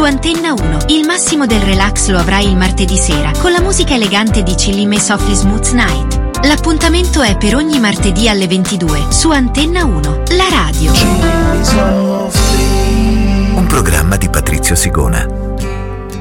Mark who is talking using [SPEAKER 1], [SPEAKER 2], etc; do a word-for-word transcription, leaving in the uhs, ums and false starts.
[SPEAKER 1] Antenna uno. Il massimo del relax lo avrai il martedì sera con la musica elegante di Chillin' Me Softly Smooth Night. L'appuntamento è per ogni martedì alle ventidue su Antenna uno, la radio.
[SPEAKER 2] Un programma di Patrizio Sigona.